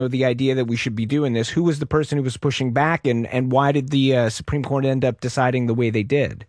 the idea that we should be doing this? Who was the person who was pushing back, and why did the Supreme Court end up deciding the way they did?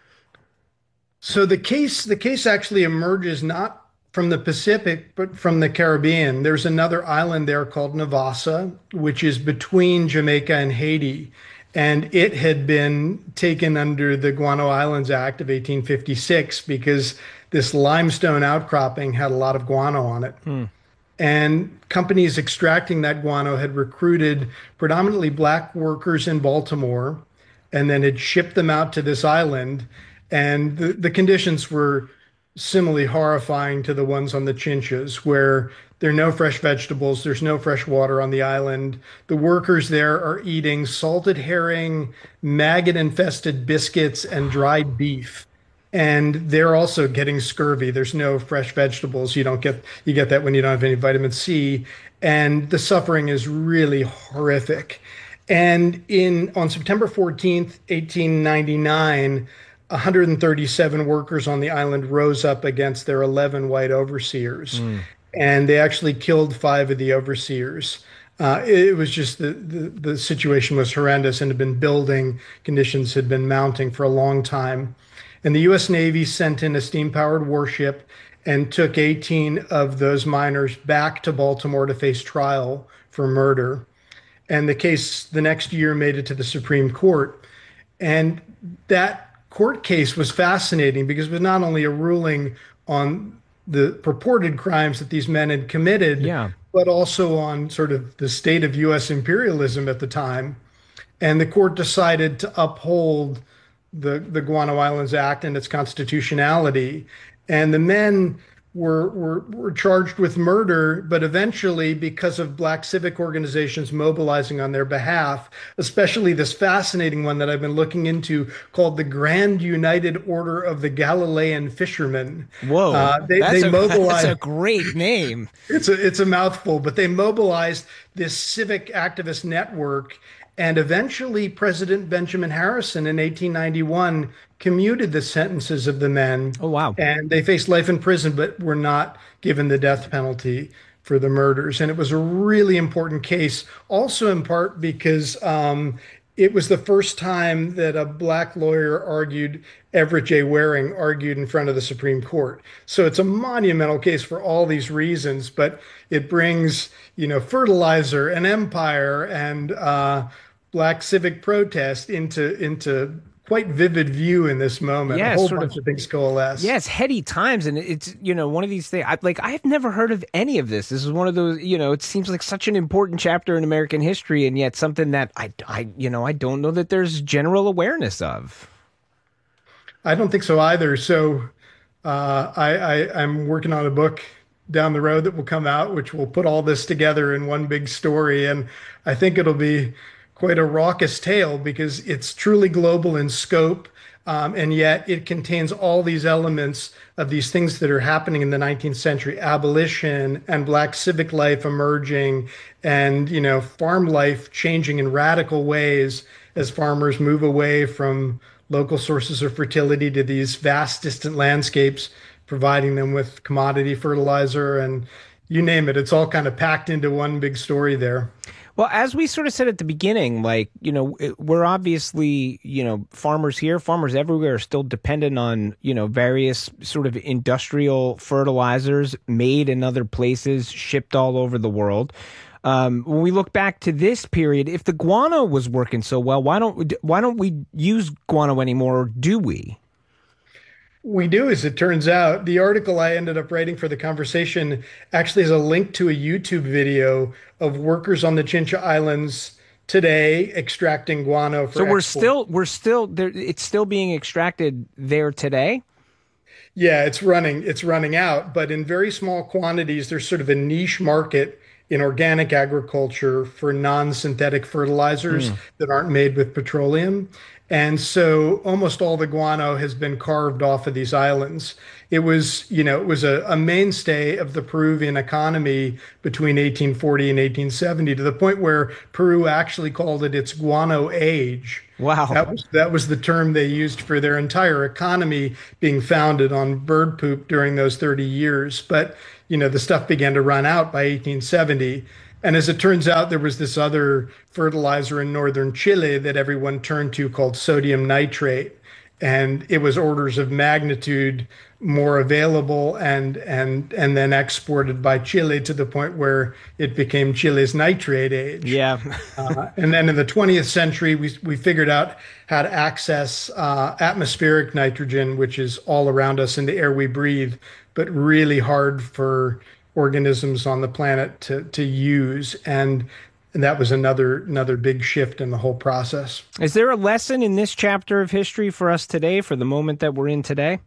So the case actually emerges not from the Pacific, but from the Caribbean. There's another island there called Navassa, which is between Jamaica and Haiti. And it had been taken under the Guano Islands Act of 1856 because this limestone outcropping had a lot of guano on it. Hmm. And companies extracting that guano had recruited predominantly black workers in Baltimore and then had shipped them out to this island. And the conditions were similarly horrifying to the ones on the Chinchas, where there are no fresh vegetables, there's no fresh water on the island. The workers there are eating salted herring, maggot infested biscuits, and dried beef. And they're also getting scurvy. There's no fresh vegetables. You get that when you don't have any vitamin C. And the suffering is really horrific. And in on September 14th, 1899, 137 workers on the island rose up against their 11 white overseers, and they actually killed five of the overseers. It was just the situation was horrendous and had been building. Conditions had been mounting for a long time. And the U.S. Navy sent in a steam-powered warship and took 18 of those miners back to Baltimore to face trial for murder. And the case the next year made it to the Supreme Court. And that court case was fascinating because it was not only a ruling on the purported crimes that these men had committed, Yeah. but also on sort of the state of U.S. imperialism at the time. And the court decided to uphold the Guano Islands Act and its constitutionality. And the men were charged with murder, but eventually, because of black civic organizations mobilizing on their behalf, especially this fascinating one that I've been looking into called the Grand United Order of the Galilean Fishermen. Whoa, They that's mobilized. a great name. It's a mouthful, but they mobilized this civic activist network. And eventually, President Benjamin Harrison in 1891 commuted the sentences of the men. Oh, wow. And they faced life in prison, but were not given the death penalty for the murders. And it was a really important case, also in part because it was the first time that a black lawyer argued, Everett J. Waring argued in front of the Supreme Court. So it's a monumental case for all these reasons, but it brings, fertilizer and empire and black civic protest into quite vivid view in this moment. Yeah, A whole sort bunch of. of things coalesce. Yeah, it's heady times, and it's one of these things. I've never heard of any of this. This is one of those. It seems like such an important chapter in American history, and yet something that I don't know that there's general awareness of. I don't think so either. So I'm working on a book down the road that will come out, which will put all this together in one big story. And I think it'll be quite a raucous tale because it's truly global in scope. And yet it contains all these elements of these things that are happening in the 19th century: abolition and black civic life emerging, and farm life changing in radical ways as farmers move away from local sources of fertility to these vast distant landscapes, providing them with commodity fertilizer, and you name it. It's all kind of packed into one big story there. Well, as we sort of said at the beginning, we're obviously, farmers here, farmers everywhere are still dependent on, various sort of industrial fertilizers made in other places, shipped all over the world. When we look back to this period, if the guano was working so well, why don't we use guano anymore, or do we? We do, as it turns out. The article I ended up writing for the conversation actually has a link to a YouTube video of workers on the Chincha Islands today extracting guano for So export. we're still there. It's still being extracted there today. Yeah, it's running out, but in very small quantities. There's sort of a niche market in organic agriculture for non-synthetic fertilizers that aren't made with petroleum. And so almost all the guano has been carved off of these islands. It was a mainstay of the Peruvian economy between 1840 and 1870, to the point where Peru actually called it its guano age. Wow. That was the term they used for their entire economy being founded on bird poop during those 30 years. But the stuff began to run out by 1870. And as it turns out, there was this other fertilizer in northern Chile that everyone turned to called sodium nitrate. And it was orders of magnitude more available and then exported by Chile to the point where it became Chile's nitrate age. Yeah. And then in the 20th century, we figured out how to access atmospheric nitrogen, which is all around us in the air we breathe, but really hard for organisms on the planet to use. And that was another big shift in the whole process. Is there a lesson in this chapter of history for us today, for the moment that we're in today?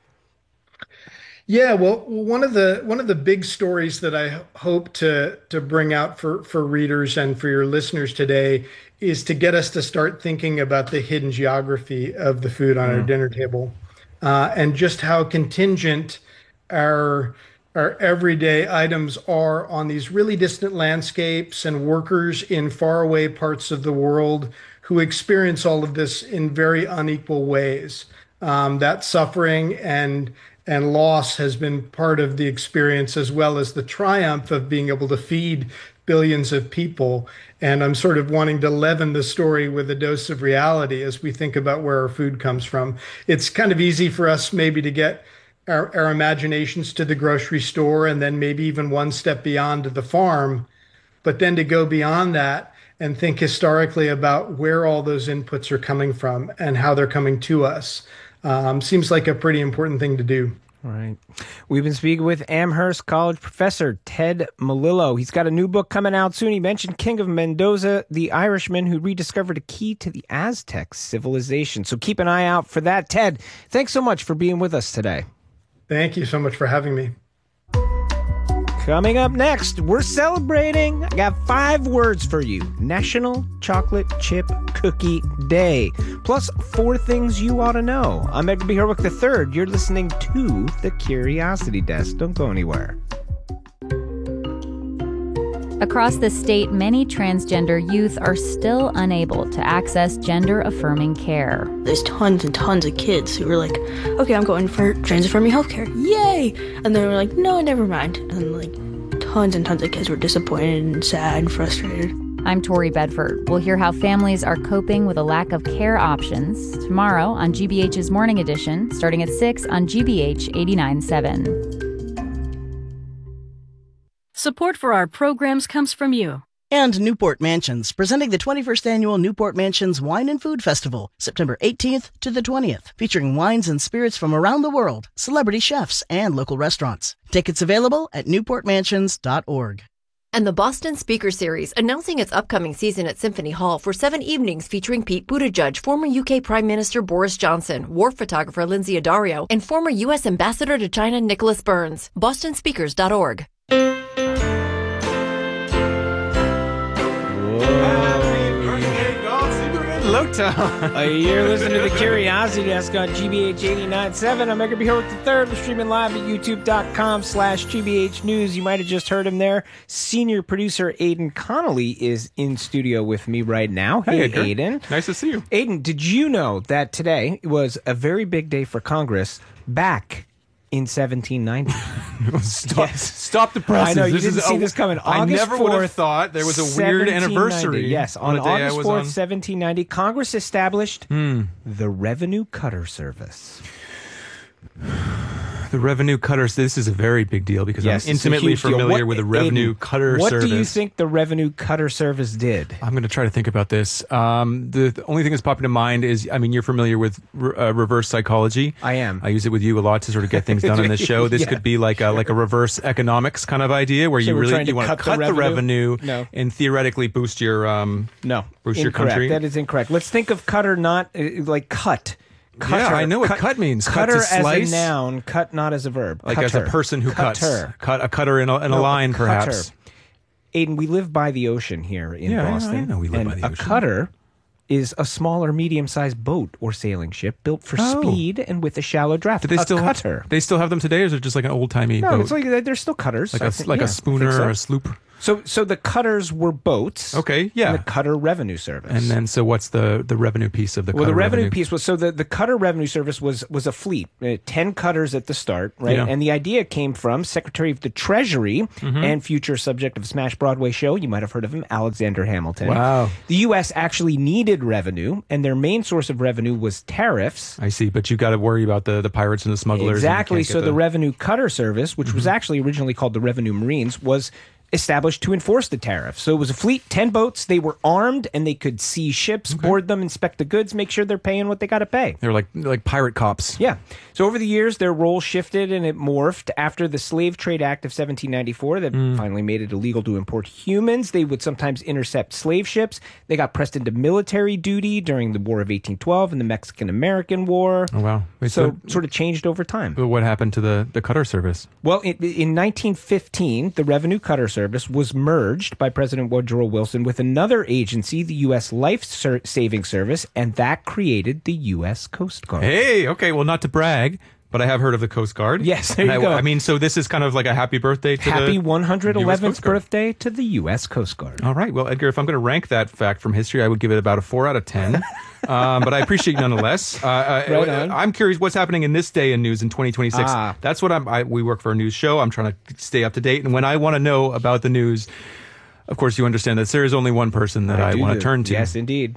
Yeah, well, one of the big stories that I hope to bring out for readers and for your listeners today is to get us to start thinking about the hidden geography of the food on our dinner table, and just how contingent our everyday items are on these really distant landscapes and workers in faraway parts of the world who experience all of this in very unequal ways. That suffering and loss has been part of the experience, as well as the triumph of being able to feed billions of people. And I'm sort of wanting to leaven the story with a dose of reality as we think about where our food comes from. It's kind of easy for us maybe to get our imaginations to the grocery store and then maybe even one step beyond to the farm, but then to go beyond that and think historically about where all those inputs are coming from and how they're coming to us. Seems like a pretty important thing to do. All right. We've been speaking with Amherst College professor Ted Melillo. He's got a new book coming out soon. He mentioned King of Mendoza, the Irishman who rediscovered a key to the Aztec civilization. So keep an eye out for that. Ted, thanks so much for being with us today. Thank you so much for having me. Coming up next, we're celebrating. I got 5 words for you. National Chocolate Chip Cookie Day. Plus 4 things you ought to know. I'm Edgar B. Herwick III. You're listening to The Curiosity Desk. Don't go anywhere. Across the state, many transgender youth are still unable to access gender-affirming care. There's tons and tons of kids who are like, okay, I'm going for trans-affirming healthcare. Yay! And then we're like, no, never mind. And like tons and tons of kids were disappointed and sad and frustrated. I'm Tori Bedford. We'll hear how families are coping with a lack of care options tomorrow on GBH's Morning Edition, starting at 6 on GBH 89.7. Support for our programs comes from you. And Newport Mansions, presenting the 21st Annual Newport Mansions Wine and Food Festival, September 18th to the 20th, featuring wines and spirits from around the world, celebrity chefs, and local restaurants. Tickets available at newportmansions.org. And the Boston Speaker Series, announcing its upcoming season at Symphony Hall for 7 evenings featuring Pete Buttigieg, former UK Prime Minister Boris Johnson, war photographer Lindsay Addario, and former U.S. Ambassador to China Nicholas Burns. BostonSpeakers.org. You're listening to The Curiosity Desk on GBH 89.7. I'm Edgar B. Herwick III. We're streaming live at youtube.com/GBH News. You might have just heard him there. Senior producer Aidan Connolly is in studio with me right now. Hey, Edgar. Aidan. Nice to see you. Aidan, did you know that today was a very big day for Congress back in 1790? Stop the presses. I know, you didn't see this coming. I never would 4th, have thought there was a weird anniversary. Yes, on the day August 4th, 1790, Congress established the Revenue Cutter Service. The Revenue Cutters, this is a very big deal because Yes, I'm it's a intimately huge deal. familiar with the Revenue Aidan, Cutter what Service. do you think the Revenue Cutter Service did? I'm going to try to think about this. The only thing that's popping to mind is, I mean, you're familiar with reverse psychology. I am. I use it with you a lot to sort of get things done on this show. This Yeah. could be like a reverse economics kind of idea where So you we're really trying to you want to cut the cut the revenue? revenue No. and theoretically boost your No, boost your incorrect. country. That is incorrect. Let's think of cutter not like cut. Cutter, Yeah, I know what cut means. Cut Cutter to slice. as a noun, cut not as a verb. Like cutter. as a person who Cutter. cuts. A cutter in a No, line, cutter. perhaps. Aidan, we live by the ocean here in Yeah, Boston. I know we live and by the a ocean. cutter is a small or medium-sized boat or sailing ship built for Oh. speed and with a shallow draft. Do they still cutter. they still have them today, or is it just like an old timey No, boat? it's like they're still cutters. like I a think- like yeah, a I schooner think so. or a sloop? So the cutters were boats. Okay, yeah. And the Cutter Revenue Service. And then, so what's the revenue piece of the cutter the revenue revenue? piece was, so the Cutter Revenue Service was a fleet, 10 cutters at the start, right? Yeah. And the idea came from Secretary of the Treasury and future subject of a smash Broadway show. You might have heard of him, Alexander Hamilton. Wow. The U.S. actually needed revenue, and their main source of revenue was tariffs. I see, but you got to worry about the pirates and the smugglers. Exactly. And you So can't get the Revenue Cutter Service, which was actually originally called the Revenue Marines, was established to enforce the tariff. So it was a fleet, 10 boats. They were armed, and they could seize ships, board them, inspect the goods, make sure they're paying what they got to pay. They're like pirate cops. Yeah. So over the years, their role shifted and it morphed. After the Slave Trade Act of 1794 that finally made it illegal to import humans, they would sometimes intercept slave ships. They got pressed into military duty during the War of 1812 and the Mexican-American War. Oh, wow. Wait, So sort of changed over time. what happened to the cutter service? Well, in 1915, the Revenue Cutter Service was merged by President Woodrow Wilson with another agency, the U.S. Life Saving Service, and that created the U.S. Coast Guard. Hey, okay, well, not to brag, but I have heard of the Coast Guard. Yes, there you go. I mean, so this is kind of like a happy birthday to Happy the US 111th Coast Guard. birthday to the U.S. Coast Guard. All right. Well, Edgar, if I'm going to rank that fact from history, I would give it about a 4 out of 10. But I appreciate it nonetheless. Right on. I'm curious what's happening in this day in news in 2026. Ah. That's what we work for a news show. I'm trying to stay up to date. And when I want to know about the news, of course, you understand that there is only one person that I want to turn to. Yes, indeed.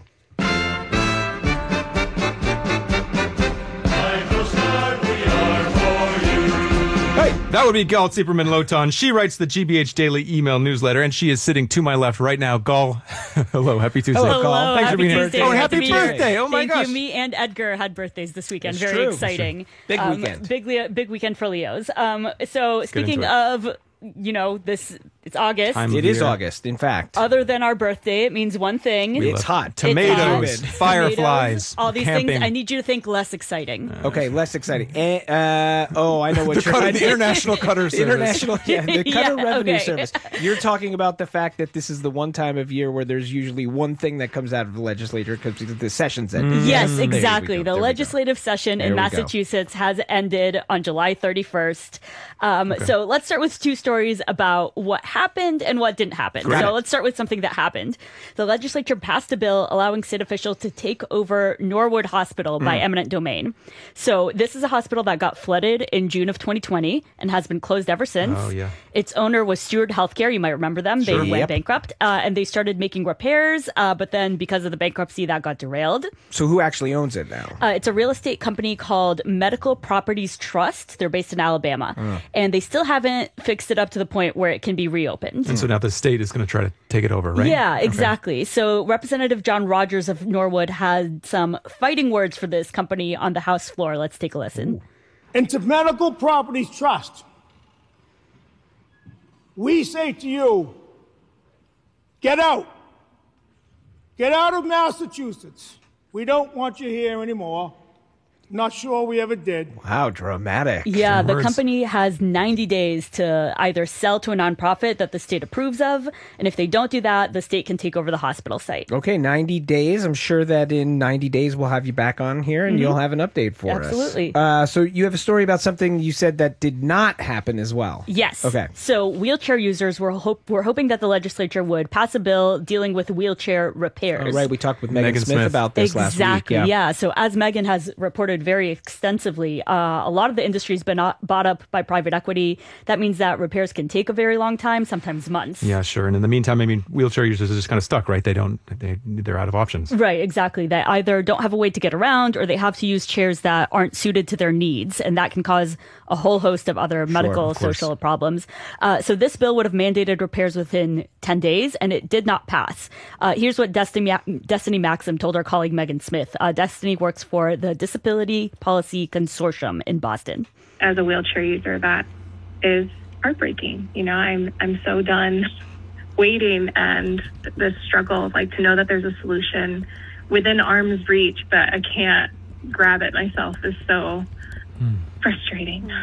That would be Gal Zieperman Lotan. She writes the GBH Daily email newsletter, and she is sitting to my left right now. Gal, hello, happy Tuesday. Hello, Gal. Hello, Thanks for happy being Tuesday. here. Oh, Great happy to be here. birthday. Oh, my Thank gosh. you. Me and Edgar had birthdays this weekend. It's Very true. exciting. Big weekend. Big weekend for Leos. So speaking into of, it's August. Time- It is Year. August, in fact. Other than our birthday, it means one thing. It's hot. Tomatoes, It's hot. fireflies, Tomatoes, all these camping. things. I need you to think less exciting. Okay, less exciting. I know what you're The International Cutter Service. International, the Cutter Yeah, Revenue okay. Service. You're talking about the fact that this is the one time of year where there's usually one thing that comes out of the legislature because the session's ended. Yes, There we go. exactly. The There we go. legislative session There in we go. Massachusetts has ended on July 31st. So let's start with two stories about what happened and what didn't happen. Got So it. let's start with something that happened. The legislature passed a bill allowing state officials to take over Norwood Hospital by eminent domain. So this is a hospital that got flooded in June of 2020 and has been closed ever since. Oh, yeah. Its owner was Steward Healthcare. You might remember them. Sure. They went Yep. bankrupt and they started making repairs. But then because of the bankruptcy, that got derailed. So who actually owns it now? It's a real estate company called Medical Properties Trust. They're based in Alabama. And they still haven't fixed it up to the point where it can be reopened. And so now the state is going to try to take it over, right? Yeah, Okay. exactly. So Representative John Rogers of Norwood had some fighting words for this company on the House floor. Let's take a listen. And to Medical Properties Trust, we say to you, get out. Get out of Massachusetts. We don't want you here anymore. Not sure we ever did. Wow, dramatic. Yeah, the words. company has 90 days to either sell to a nonprofit that the state approves of, and if they don't do that, the state can take over the hospital site. Okay, 90 days. I'm sure that in 90 days we'll have you back on here and you'll have an update for Absolutely. us. So you have a story about something you said that did not happen as well. Yes. Okay. So wheelchair users were hoping that the legislature would pass a bill dealing with wheelchair repairs. All right, we talked with Megan Smith about this last week. Exactly. Yeah. So as Megan has reported very extensively, a lot of the industry's been bought up by private equity. That means that repairs can take a very long time, sometimes months. Yeah, sure. And in the meantime, I mean, wheelchair users are just kind of stuck, right? They're out of options. Right, exactly. They either don't have a way to get around or they have to use chairs that aren't suited to their needs. And that can cause a whole host of other medical, of course. social problems. So this bill would have mandated repairs within 10 days, and it did not pass. Here's what Destiny Maxim told our colleague Megan Smith. Destiny works for the Disability Policy Consortium in Boston. As a wheelchair user, that is heartbreaking. You know, I'm so done waiting and the struggle, like to know that there's a solution within arm's reach, but I can't grab it myself is so frustrating.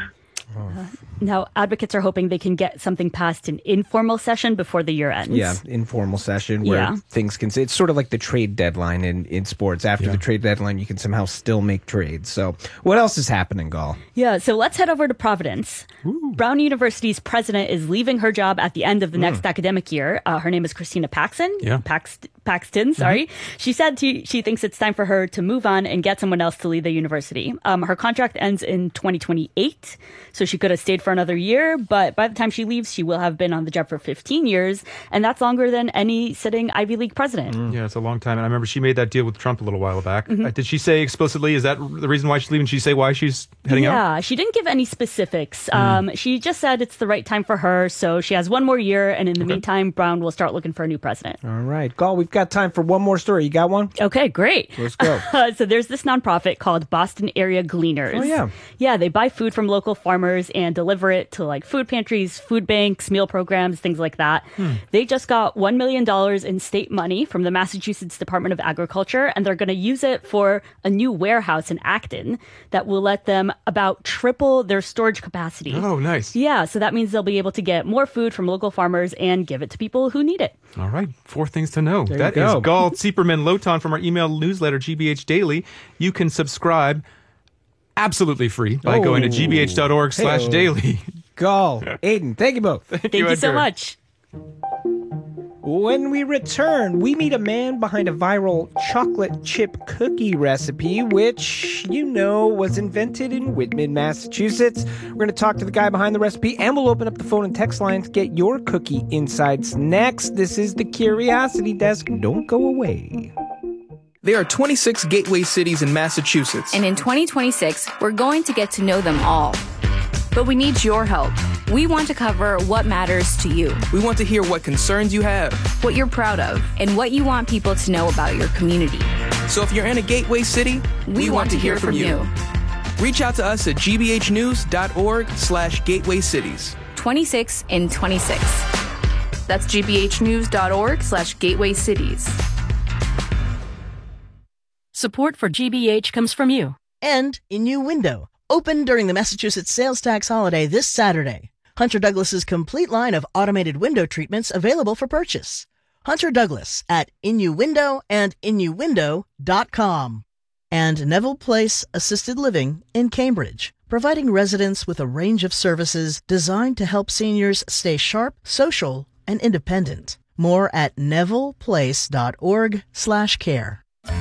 Now, advocates are hoping they can get something passed in informal session before the year ends. Yeah, informal session where things can... It's sort of like the trade deadline in sports. After the trade deadline, you can somehow still make trades. So what else is happening, Gall? Yeah, so let's head over to Providence. Brown University's president is leaving her job at the end of the next academic year. Her name is Christina Paxton. Paxton, sorry. She said she thinks it's time for her to move on and get someone else to lead the university. Her contract ends in 2028, so she could have stayed for another year, but by the time she leaves, she will have been on the job for 15 years, and that's longer than any sitting Ivy League president. Yeah, it's a long time, and I remember she made that deal with Trump a little while back. Did she say explicitly, is that the reason why she's leaving? Did she say why she's heading out? Yeah, she didn't give any specifics. She just said it's the right time for her, so she has one more year, and in the meantime, Brown will start looking for a new president. All right, Gall, we've got time for one more story. You got one? Okay, great. Let's go. So there's this nonprofit called Boston Area Gleaners. Oh, yeah. Yeah, they buy food from local farmers and deliver it to like food pantries, food banks, meal programs, things like that. They just got $1 million in state money from the Massachusetts Department of Agriculture, and they're going to use it for a new warehouse in Acton that will let them about triple their storage capacity. Oh, nice. Yeah, so that means they'll be able to get more food from local farmers and give it to people who need it. All right, 4 things to know. There That you go. is Gall Zieperman Lotan from our email newsletter, GBH Daily. You can subscribe absolutely free by going to gbh.org/daily. Gall, Aiden, thank you both. Thank you so Edgar. much. When we return, we meet a man behind a viral chocolate chip cookie recipe, which, was invented in Whitman, Massachusetts. We're going to talk to the guy behind the recipe, and we'll open up the phone and text line to get your cookie insights next. This is the Curiosity Desk. Don't go away. There are 26 gateway cities in Massachusetts. And in 2026, we're going to get to know them all. But we need your help. We want to cover what matters to you, We want to hear what concerns you have. what you're proud of, and what you want people to know about your community. So if you're in a gateway city, we want to hear from you. Reach out to us at gbhnews.org/gateway cities. 26 in 26. That's gbhnews.org/gateway cities. Support for GBH comes from you. And Innuendo, open during the Massachusetts sales tax holiday this Saturday. Hunter Douglas's complete line of automated window treatments available for purchase. Hunter Douglas at Innuendo and Innuendo.com. And Neville Place Assisted Living in Cambridge, providing residents with a range of services designed to help seniors stay sharp, social, and independent. More at nevilleplace.org/care.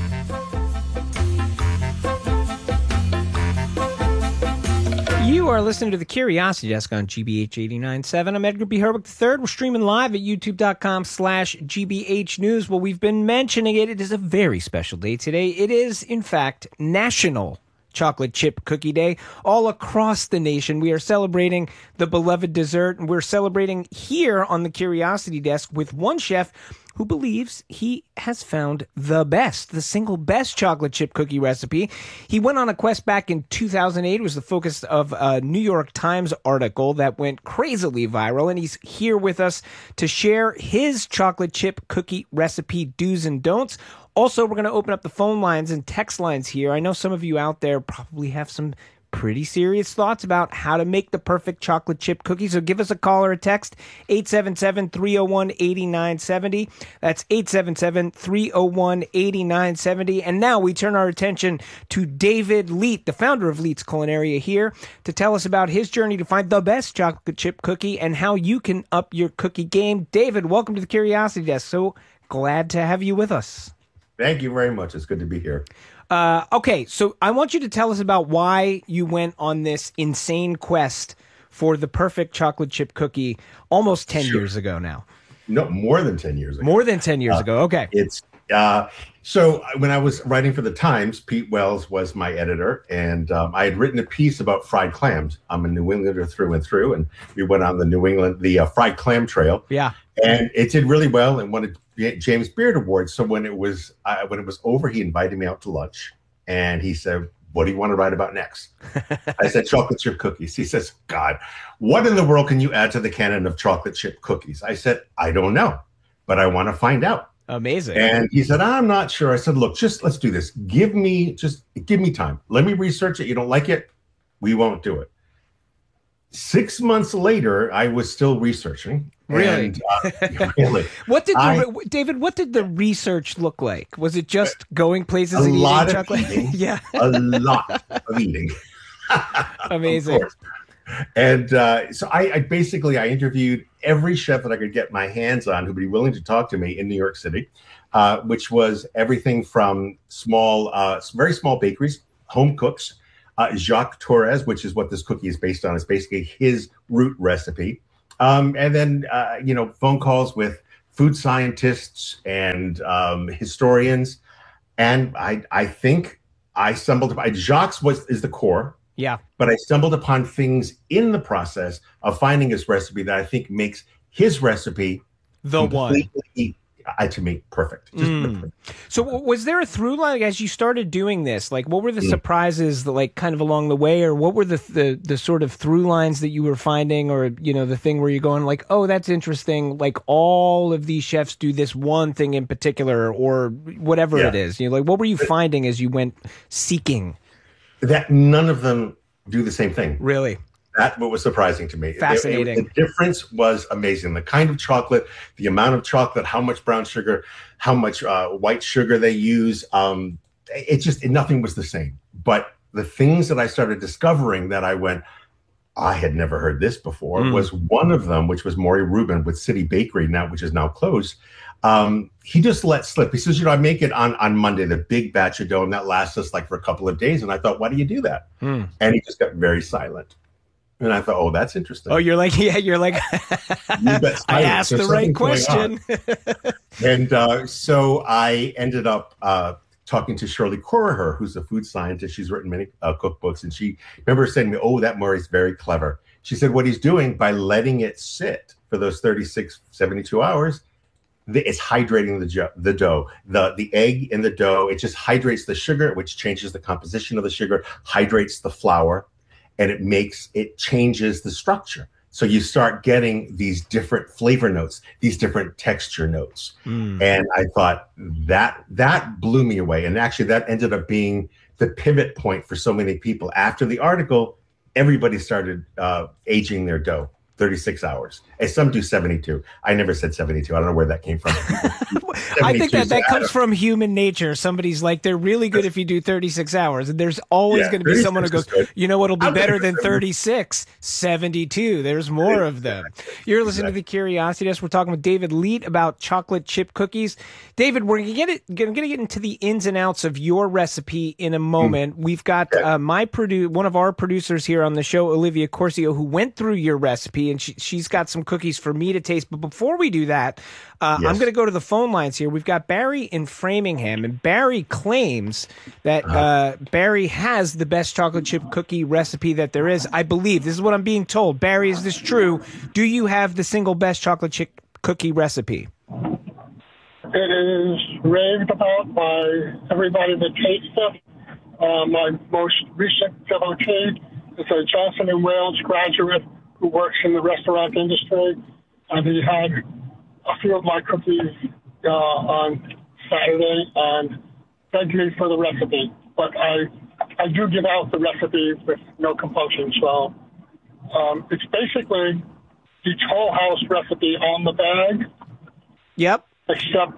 You are listening to the Curiosity Desk on GBH 89.7. I'm Edgar B. Herwick III. We're streaming live at youtube.com/GBH News. Well, we've been mentioning it. It is a very special day today. It is, in fact, National Chocolate Chip Cookie Day. All across the nation, we are celebrating the beloved dessert, and we're celebrating here on the Curiosity Desk with one chef who believes he has found the single best chocolate chip cookie recipe. He went on a quest back in 2008. It was the focus of a New York Times article that went crazily viral, and he's here with us to share his chocolate chip cookie recipe do's and don'ts. Also, we're going to open up the phone lines and text lines here. I know some of you out there probably have some pretty serious thoughts about how to make the perfect chocolate chip cookie. So give us a call or a text, 877-301-8970. That's 877-301-8970. And now we turn our attention to David Leet, the founder of Leet's Culinaria, here to tell us about his journey to find the best chocolate chip cookie and how you can up your cookie game. David, welcome to the Curiosity Desk. So glad to have you with us. Thank you very much. It's good to be here. Okay, so I want you to tell us about why you went on this insane quest for the perfect chocolate chip cookie almost 10 years ago now. No, more than 10 years ago. More than 10 years ago. Okay. It's so when I was writing for the Times, Pete Wells was my editor, and I had written a piece about fried clams. I'm a New Englander through and through, and we went on the fried clam trail. Yeah. And it did really well and won a James Beard Award. So when it was over, he invited me out to lunch, and he said, "What do you want to write about next?" I said, "Chocolate chip cookies." He says, "God, what in the world can you add to the canon of chocolate chip cookies?" I said, "I don't know, but I want to find out." Amazing. And he said, "I'm not sure." I said, "Look, let's do this. Give me time. Let me research it. You don't like it, we won't do it." 6 months later, I was still researching. Really? And, really. David, what did the research look like? Was it just going places a and lot eating of chocolate? eating, Yeah. a lot of eating. Amazing. And so I basically interviewed every chef that I could get my hands on who would be willing to talk to me in New York City, which was everything from very small bakeries, home cooks, Jacques Torres, which is what this cookie is based on. It's basically his root recipe. And then, phone calls with food scientists and historians. And I think I stumbled upon Jacques is the core. Yeah. But I stumbled upon things in the process of finding his recipe that I think makes his recipe the one. To me, perfect. Just perfect. So was there a through line as you started doing this? Like, what were the surprises that, like, kind of along the way, or what were the sort of through lines that you were finding, or, the thing where you're going like, oh, that's interesting. Like, all of these chefs do this one thing in particular, or whatever it is. Like, what were you finding as you went seeking? That none of them do the same thing. Really? That's what was surprising to me. Fascinating. The difference was amazing. The kind of chocolate, the amount of chocolate, how much brown sugar, how much white sugar they use. Nothing was the same. But the things that I started discovering that I had never heard this before, was one of them, which was Maury Rubin with City Bakery, which is now closed. He just let slip. He says, I make it on Monday, the big batch of dough, and that lasts us like for a couple of days. And I thought, why do you do that? And he just got very silent. And I thought, oh, that's interesting. Oh, you're like, I asked the right question. And so I ended up talking to Shirley Corriher, who's a food scientist. She's written many cookbooks. And she remember saying to me, oh, that Murray's very clever. She said, what he's doing by letting it sit for those 36, 72 hours, it's hydrating the dough. The egg in the dough, it just hydrates the sugar, which changes the composition of the sugar, hydrates the flour, and it changes the structure. So you start getting these different flavor notes, these different texture notes. And I thought that blew me away. And actually that ended up being the pivot point for so many people. After the article, everybody started aging their dough 36 hours. And some do 72. I never said 72. I don't know where that came from. I think that comes from human nature. Somebody's like, they're really good if you do 36 hours. And there's always going to be someone who goes, you know what'll be better than 36? 72. There's more of them. You're listening to The Curiosity Desk. We're talking with David Leite about chocolate chip cookies. David, we're going to get into the ins and outs of your recipe in a moment. We've got one of our producers here on the show, Olivia Corcio, who went through your recipe, and she's got some cookies for me to taste. But before we do that, I'm going to go to the phone lines here. We've got Barry in Framingham, and Barry claims that Barry has the best chocolate chip cookie recipe that there is. I believe. This is what I'm being told. Barry, is this true? Do you have the single best chocolate chip cookie recipe? It is raved about by everybody that tastes it. My most recent devotee is a Johnson & Wales graduate who works in the restaurant industry, and he had a few of my cookies on Saturday and begged me for the recipe. But I do give out the recipe with no compulsion. So it's basically the Toll House recipe on the bag. Yep. Except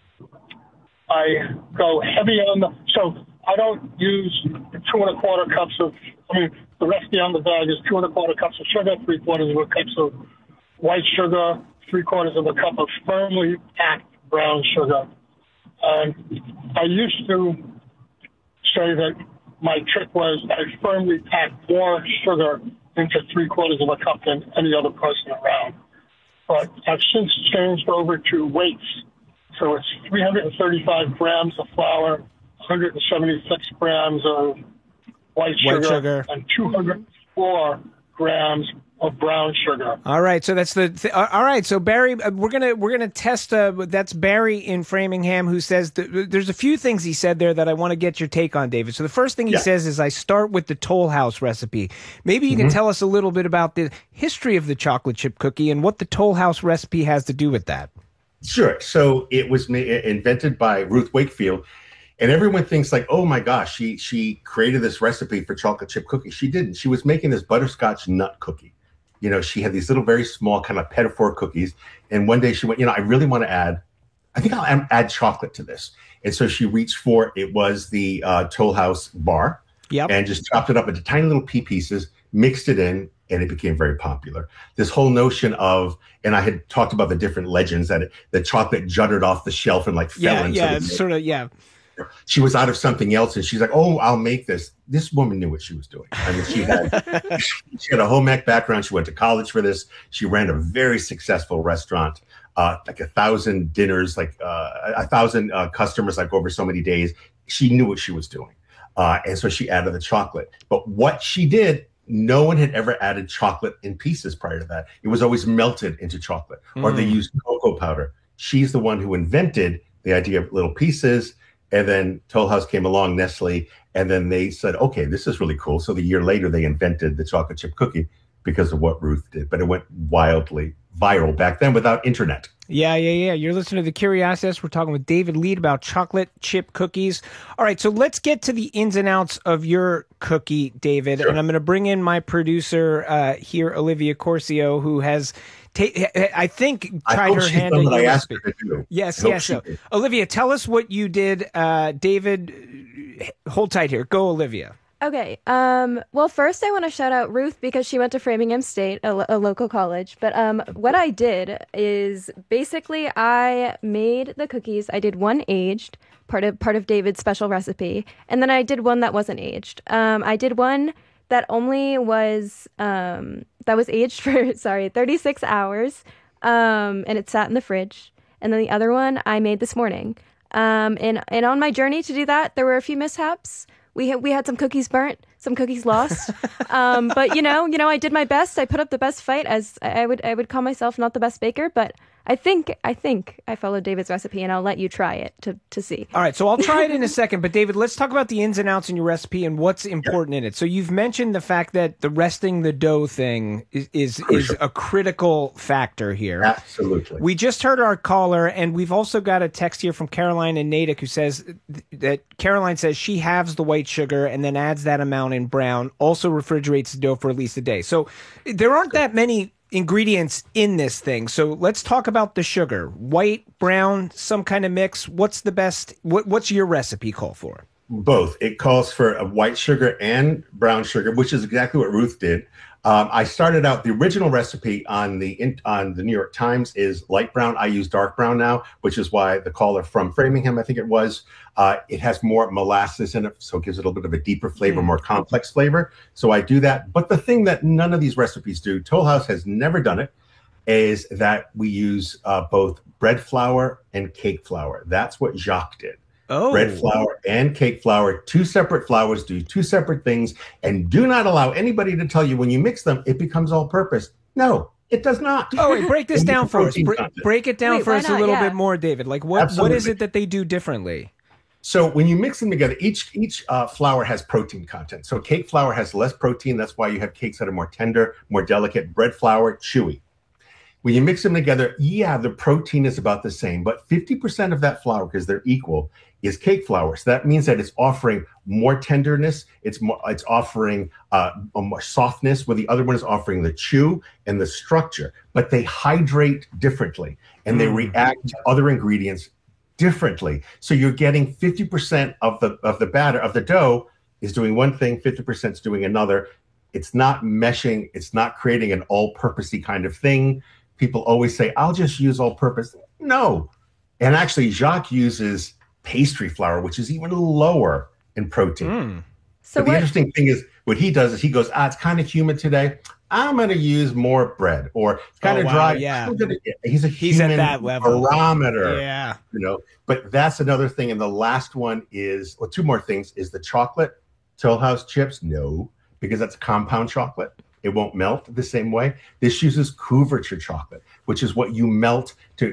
I go heavy on so I don't use 2¼ cups of, the recipe on the bag is 2¼ cups of sugar, 3/4 cups of white sugar, 3/4 of a cup of firmly packed brown sugar. And I used to say that my trick was I firmly packed more sugar into 3/4 of a cup than any other person around. But I've since changed over to weights. So it's 335 grams of flour, 176 grams of white sugar, and 204 grams of brown sugar. All right, so that's all right. So Barry, we're gonna test. That's Barry in Framingham who says there's a few things he said there that I want to get your take on, David. So the first thing he says is I start with the Toll House recipe. Maybe you can tell us a little bit about the history of the chocolate chip cookie and what the Toll House recipe has to do with that. Sure. So it was invented by Ruth Wakefield. And everyone thinks like, oh my gosh, she created this recipe for chocolate chip cookie. She didn't. She was making this butterscotch nut cookie. she had these little, very small kind of petit four cookies. And one day she went, I really want to I think I'll add chocolate to this. And so she reached for, it was the Toll House bar. Yep. And just chopped it up into tiny little pea pieces, mixed it in, and it became very popular. This whole notion of, and I had talked about the different legends that the chocolate jutted off the shelf and fell into Yeah. She was out of something else, and she's like, "Oh, I'll make this." This woman knew what she was doing. I mean, she had a home ec background. She went to college for this. She ran a very successful restaurant, 1,000 dinners, 1,000 customers, over so many days. She knew what she was doing, and so she added the chocolate. But what she did, no one had ever added chocolate in pieces prior to that. It was always melted into chocolate, or they used cocoa powder. She's the one who invented the idea of little pieces. And then Toll House came along, Nestle, and then they said, okay, this is really cool. So the year later, they invented the chocolate chip cookie because of what Ruth did. But it went wildly viral back then without internet. Yeah. You're listening to The Curiosities. We're talking with David Lead about chocolate chip cookies. All right, so let's get to the ins and outs of your cookie, David. Sure. And I'm going to bring in my producer here, Olivia Corcio, who has... I think tried her hand at your recipe. Yes. So, Olivia, tell us what you did. David, hold tight here. Go, Olivia. Okay. Well, first I want to shout out Ruth because she went to Framingham State, a local college. But what I did is basically I made the cookies. I did one aged, part of David's special recipe, and then I did one that wasn't aged. I did one that only was that was aged for 36 hours, and it sat in the fridge. And then the other one I made this morning. And on my journey to do that, there were a few mishaps. We had some cookies burnt, some cookies lost. But I did my best. I put up the best fight, as I would call myself not the best baker, but I think I followed David's recipe, and I'll let you try it to see. All right, so I'll try it in a second. But David, let's talk about the ins and outs in your recipe and what's important in it. So you've mentioned the fact that the resting the dough thing is a critical factor here. Absolutely. We just heard our caller, and we've also got a text here from Caroline in Natick who says that Caroline says she halves the white sugar and then adds that amount in brown, also refrigerates the dough for at least a day. So there aren't that many ingredients in this thing. So let's talk about the sugar. White, brown, some kind of mix. What's the best? What's your recipe call for? Both. It calls for a white sugar and brown sugar, which is exactly what Ruth did. I started out, the original recipe on the New York Times is light brown. I use dark brown now, which is why the caller from Framingham, I think it was, it has more molasses in it, so it gives it a little bit of a deeper flavor, more complex flavor. So I do that. But the thing that none of these recipes do, Toll House has never done it, is that we use both bread flour and cake flour. That's what Jacques did. Oh. Bread flour and cake flour, two separate flours, do two separate things, and do not allow anybody to tell you when you mix them, it becomes all-purpose. No, it does not. Oh, wait, break this down for us. Break it down for us a little bit more, David. What is it that they do differently? So when you mix them together, each flour has protein content. So cake flour has less protein. That's why you have cakes that are more tender, more delicate. Bread flour, chewy. When you mix them together, the protein is about the same, but 50% of that flour, because they're equal, is cake flour. So that means that it's offering more tenderness. It's offering more softness, where the other one is offering the chew and the structure. But they hydrate differently, and they react to other ingredients differently. So you're getting 50% of the batter of the dough is doing one thing, 50% is doing another. It's not meshing. It's not creating an all-purposey kind of thing. People always say, I'll just use all-purpose. No. And actually, Jacques uses pastry flour, which is even lower in protein. So the interesting thing is, what he does is he goes, it's kind of humid today. I'm going to use more bread, or it's kind of dry. Yeah. He's human at that level. barometer. Yeah. But that's another thing. And the last one is, two more things, is the chocolate. Toll House chips, no, because that's compound chocolate. It won't melt the same way. This uses couverture chocolate, which is what you melt to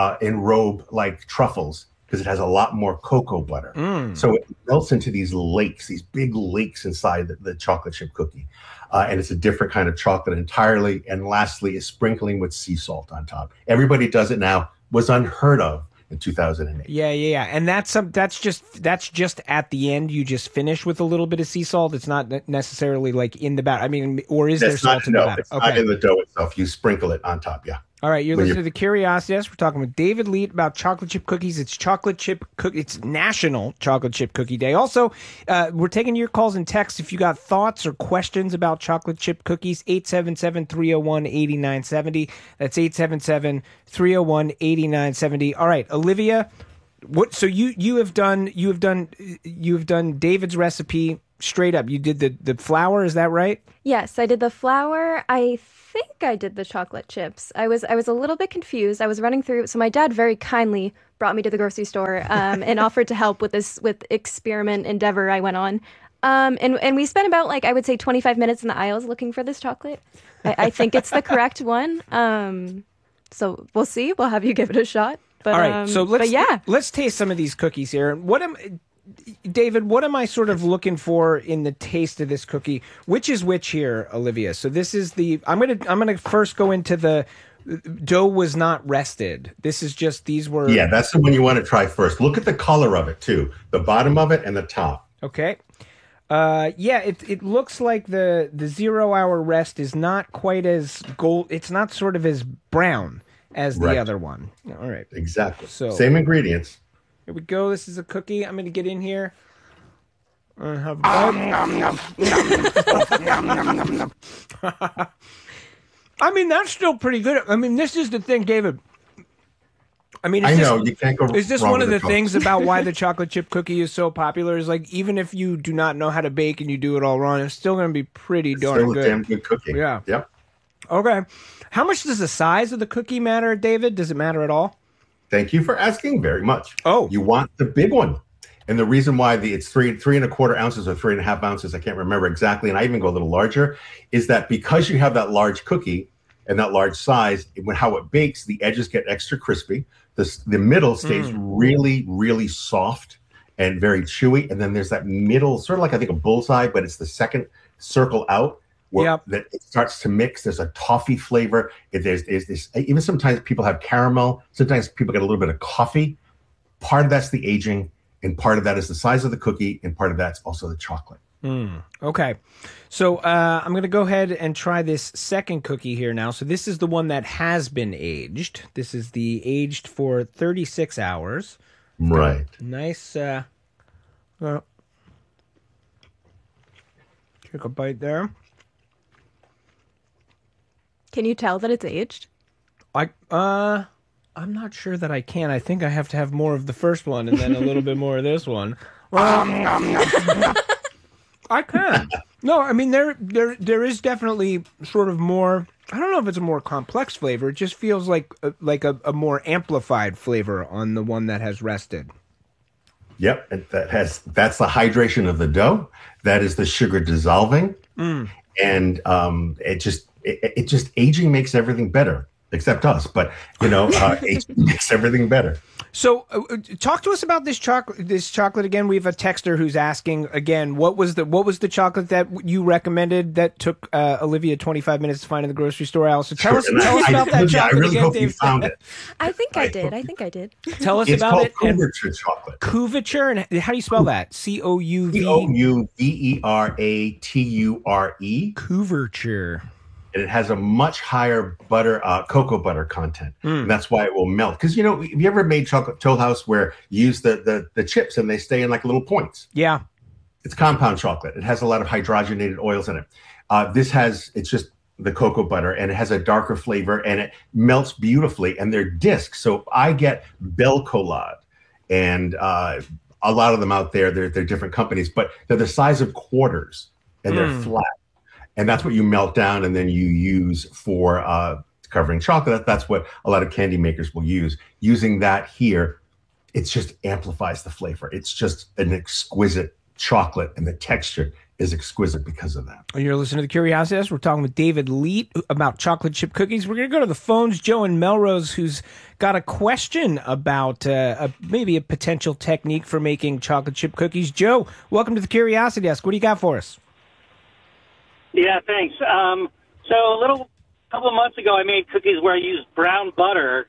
enrobe like truffles, because it has a lot more cocoa butter. So it melts into these lakes, these big lakes inside the chocolate chip cookie. And it's a different kind of chocolate entirely. And lastly is sprinkling with sea salt on top. Everybody does it now. Was unheard of in 2008. Yeah. And that's just at the end. You just finish with a little bit of sea salt. It's not necessarily like in the batter. I mean, or is there salt in the batter? It's not in the dough itself. You sprinkle it on top. Yeah. All right, you're listening to The Curiosity Desk. We're talking with David Leet about chocolate chip cookies. It's It's National Chocolate Chip Cookie Day. Also, we're taking your calls and texts if you got thoughts or questions about chocolate chip cookies. 877-301-8970. That's 877-301-8970. All right, Olivia, what? So you have done David's recipe straight up. You did the flour, is that right? Yes, I did the flour. I think I did the chocolate chips. I was a little bit confused. I was running through. So my dad very kindly brought me to the grocery store and offered to help with this experiment endeavor I went on. And we spent about I would say 25 minutes in the aisles looking for this chocolate. I think it's the correct one. So we'll see. We'll have you give it a shot. But, all right. So let's taste some of these cookies here. David, what am I sort of looking for in the taste of this cookie? Which is which here, Olivia? So this is I'm gonna first go into the dough was not rested. This is just these were. Yeah, that's the one you want to try first. Look at the color of it too, the bottom of it and the top. Okay. It looks like the 0 hour rest is not quite as gold. It's not sort of as brown as the other one. All right. Exactly. So same ingredients. Here we go. This is a cookie. I'm going to get in here. I mean, that's still pretty good. I mean, this is the thing, David. I mean, you can't go wrong. Is this one of the things about why the chocolate chip cookie is so popular? Is like, even if you do not know how to bake and you do it all wrong, it's still going to be pretty darn good. Still a damn good cookie. Yeah. Yep. Okay. How much does the size of the cookie matter, David? Does it matter at all? Thank you for asking very much. Oh. You want the big one. And the reason why it's 3.25 ounces or 3.5 ounces, I can't remember exactly, and I even go a little larger, is that because you have that large cookie and that large size, how it bakes, the edges get extra crispy. The middle stays really, really soft and very chewy. And then there's that middle, sort of like I think a bullseye, but it's the second circle out. Where that it starts to mix. There's a toffee flavor. There's this. Even sometimes people have caramel. Sometimes people get a little bit of coffee. Part of that's the aging, and part of that is the size of the cookie, and part of that's also the chocolate. Okay, so I'm going to go ahead and try this second cookie here now. So this is the one that has been aged. This is the aged for 36 hours. Right. Nice. Take a bite there. Can you tell that it's aged? I'm not sure that I can. I think I have to have more of the first one and then a little bit more of this one. I can. No, I mean there is definitely sort of more. I don't know if it's a more complex flavor. It just feels like a more amplified flavor on the one that has rested. Yep, that's the hydration of the dough. That is the sugar dissolving, and it just aging makes everything better, except us. But aging makes everything better. So, talk to us about this chocolate again. We have a texter who's asking again, what was the chocolate that you recommended that took Olivia 25 minutes to find in the grocery store, Alice? So tell us about that chocolate I really again, hope Dave. You found it. I think I did. Tell us about it. It's called Couverture chocolate. Couverture, and how do you spell that? Couverture. Couverture. And it has a much higher cocoa butter content. And that's why it will melt. Because, have you ever made chocolate Toll House where you use the chips and they stay in like little points? Yeah. It's compound chocolate. It has a lot of hydrogenated oils in it. It's just the cocoa butter, and it has a darker flavor, and it melts beautifully. And they're discs. So I get Belcolade, and a lot of them out there, they're different companies, but they're the size of quarters, and they're flat. And that's what you melt down and then you use for covering chocolate. That's what a lot of candy makers will use. Using that here, it just amplifies the flavor. It's just an exquisite chocolate, and the texture is exquisite because of that. You're listening to The Curiosity Desk. We're talking with David Leet about chocolate chip cookies. We're going to go to the phones. Joe in Melrose, who's got a question about maybe a potential technique for making chocolate chip cookies. Joe, welcome to The Curiosity Desk. What do you got for us? Yeah, thanks. So couple of months ago, I made cookies where I used brown butter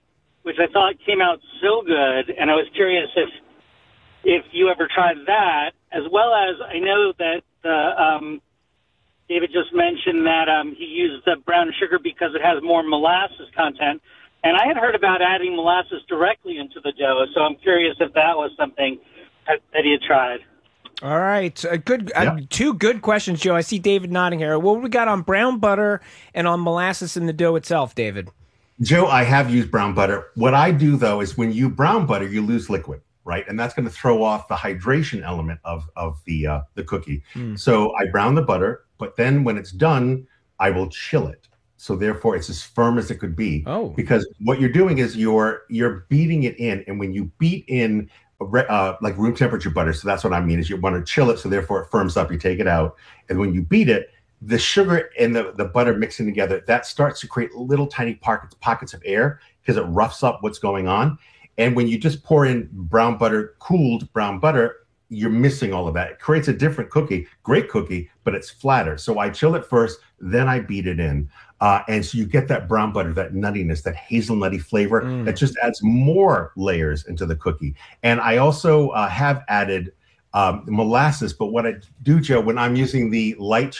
which I thought came out so good, and I was curious if you ever tried that, as well as I know that David just mentioned that he used the brown sugar because it has more molasses content, and I had heard about adding molasses directly into the dough, so I'm curious if that was something that he had tried. All right. Good. Two good questions, Joe. I see David nodding here. What we got on brown butter and on molasses in the dough itself, David? Joe, I have used brown butter. What I do, though, is when you brown butter, you lose liquid, right? And that's going to throw off the hydration element of the cookie. So I brown the butter, but then when it's done, I will chill it. So therefore, it's as firm as it could be. Oh. Because what you're doing is you're beating it in. And when you beat in like room temperature butter, so that's what I mean, is you want to chill it, so therefore it firms up, you take it out, and when you beat it, the sugar and the butter mixing together, that starts to create little tiny pockets of air because it roughs up what's going on. And when you just pour in brown butter, cooled brown butter, you're missing all of that. It creates a different cookie, great cookie, but it's flatter. So I chill it first, then I beat it in. And so you get that brown butter, that nuttiness, that hazelnutty flavor that just adds more layers into the cookie. And I also have added molasses, but what I do, Joe, when I'm using the light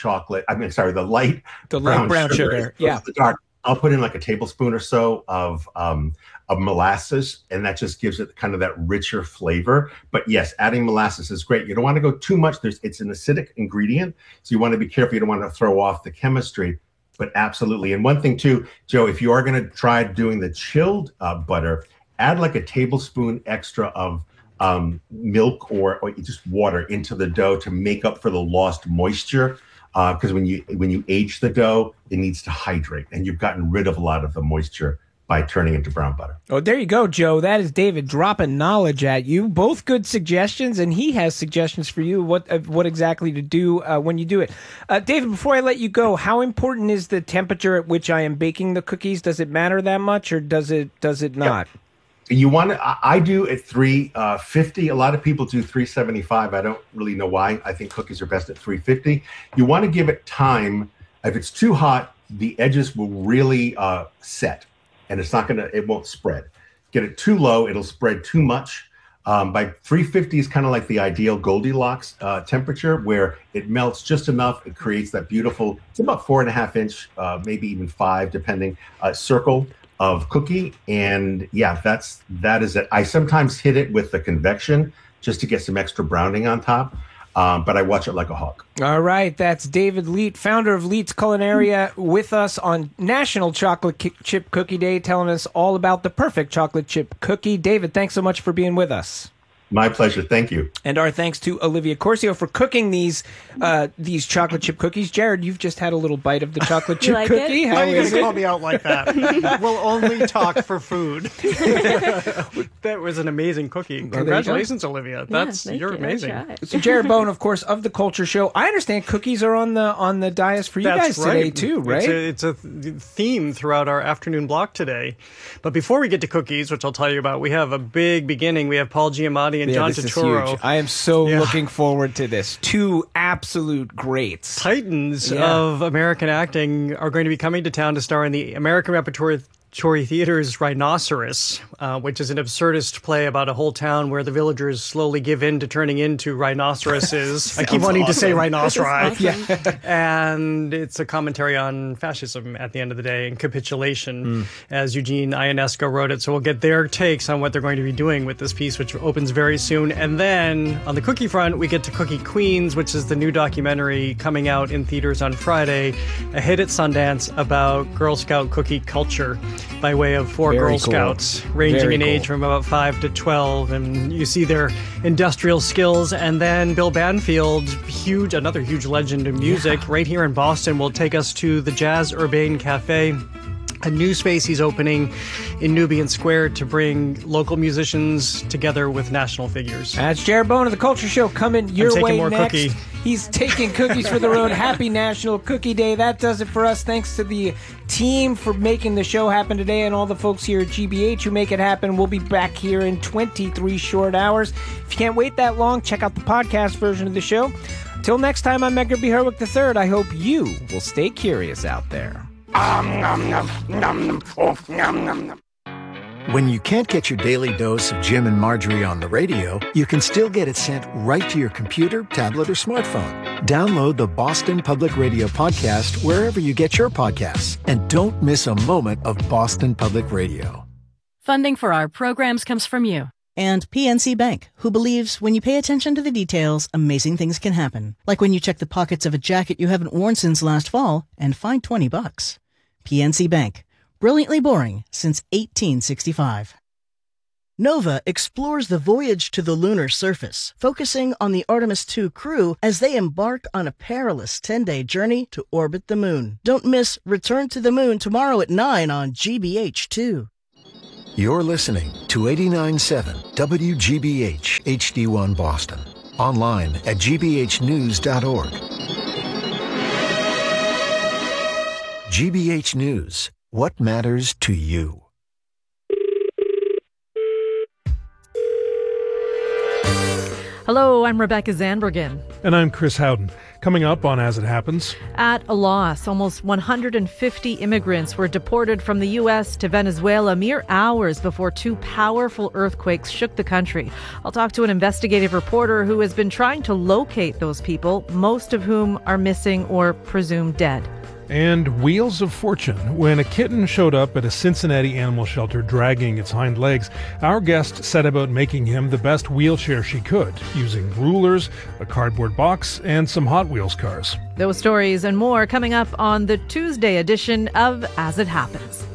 brown sugar, yeah, the dark, I'll put in like a tablespoon or so of molasses, and that just gives it kind of that richer flavor. But yes, adding molasses is great. You don't want to go too much. It's an acidic ingredient, so you want to be careful. You don't want to throw off the chemistry. But absolutely. And one thing too, Joe, if you are going to try doing the chilled butter, add like a tablespoon extra of milk or just water into the dough to make up for the lost moisture. Because when you age the dough, it needs to hydrate, and you've gotten rid of a lot of the moisture by turning into brown butter. Oh, there you go, Joe. That is David dropping knowledge at you. Both good suggestions, and he has suggestions for you what exactly to do when you do it. David, before I let you go, how important is the temperature at which I am baking the cookies? Does it matter that much, or does it not? You want to? I do at 350. A lot of people do 375. I don't really know why. I think cookies are best at 350. You want to give it time. If it's too hot, the edges will really set, and it won't spread. Get it too low, it'll spread too much. By 350 is kind of like the ideal Goldilocks temperature, where it melts just enough. It creates that beautiful, it's about 4.5 inch, maybe even 5, depending, circle of cookie. And yeah, that is it. I sometimes hit it with the convection just to get some extra browning on top. But I watch it like a hawk. All right. That's David Leet, founder of Leet's Culinaria, with us on National Chocolate Chip Cookie Day, telling us all about the perfect chocolate chip cookie. David, thanks so much for being with us. My pleasure. Thank you. And our thanks to Olivia Corcio for cooking these chocolate chip cookies. Jared, you've just had a little bite of the chocolate chip cookie. How are you going to call me out like that? We'll only talk for food. That was an amazing cookie. Congratulations, Olivia. You're amazing. So Jared Bowen, of course, of The Culture Show. I understand cookies are on the dais for you guys today too, right? It's a theme throughout our afternoon block today. But before we get to cookies, which I'll tell you about, we have a big beginning. We have Paul Giamatti and John Turturro. I am so looking forward to this. Two absolute greats. Titans of American acting are going to be coming to town to star in the American Repertory Theater's Rhinoceros, which is an absurdist play about a whole town where the villagers slowly give in to turning into rhinoceroses. I keep wanting to say rhinoceri. And it's a commentary on fascism at the end of the day and capitulation, as Eugene Ionesco wrote it. So we'll get their takes on what they're going to be doing with this piece, which opens very soon. And then on the cookie front, we get to Cookie Queens, which is the new documentary coming out in theaters on Friday, a hit at Sundance about Girl Scout cookie culture, by way of four Girl Scouts, ranging in age from about 5 to 12. And you see their industrial skills. And then Bill Banfield, another huge legend in music, right here in Boston, will take us to the Jazz Urbane Cafe, a new space he's opening in Nubian Square to bring local musicians together with national figures. That's Jared Bowen of The Culture Show coming your way next. Cookie. He's taking cookies for the road. Happy National Cookie Day. That does it for us. Thanks to the team for making the show happen today and all the folks here at GBH who make it happen. We'll be back here in 23 short hours. If you can't wait that long, check out the podcast version of the show. Till next time, I'm Edgar B. Herwick III. I hope you will stay curious out there. When you can't get your daily dose of Jim and Marjorie on the radio, you can still get it sent right to your computer, tablet, or smartphone. Download the Boston Public Radio podcast wherever you get your podcasts. And don't miss a moment of Boston Public Radio. Funding for our programs comes from you. And PNC Bank, who believes when you pay attention to the details, amazing things can happen. Like when you check the pockets of a jacket you haven't worn since last fall and find $20. PNC Bank. Brilliantly boring since 1865. Nova explores the voyage to the lunar surface, focusing on the Artemis II crew as they embark on a perilous 10-day journey to orbit the moon. Don't miss Return to the Moon tomorrow at 9 on GBH2. You're listening to 89.7 WGBH HD1 Boston. Online at gbhnews.org. GBH News. What matters to you? Hello, I'm Rebecca Zandbergen. And I'm Chris Howden. Coming up on As It Happens. At a loss, almost 150 immigrants were deported from the U.S. to Venezuela mere hours before two powerful earthquakes shook the country. I'll talk to an investigative reporter who has been trying to locate those people, most of whom are missing or presumed dead. And Wheels of Fortune. When a kitten showed up at a Cincinnati animal shelter dragging its hind legs, our guest set about making him the best wheelchair she could, using rulers, a cardboard box, and some Hot Wheels cars. Those stories and more coming up on the Tuesday edition of As It Happens.